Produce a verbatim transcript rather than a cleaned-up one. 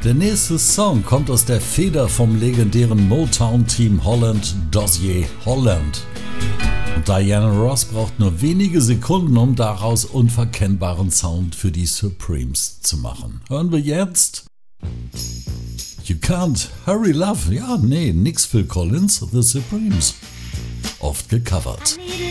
Der nächste Song kommt aus der Feder vom legendären Motown-Team Holland, Dozier Holland. Und Diana Ross braucht nur wenige Sekunden, um daraus unverkennbaren Sound für die Supremes zu machen. Hören wir jetzt You Can't Hurry Love. Ja, nee, nix Phil Collins, The Supremes. Oft gecovert.